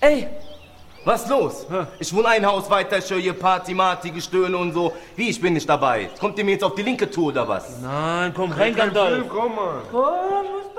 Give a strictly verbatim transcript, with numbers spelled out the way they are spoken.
Ey, was los? Ja. Ich wohne ein Haus weiter, ich höre hier Party, Marty, Gestöhne und so. Wie, ich bin nicht dabei. Kommt ihr mir jetzt auf die linke Tour oder was? Nein, komm rein, Gandalf. Komm mal. Komm,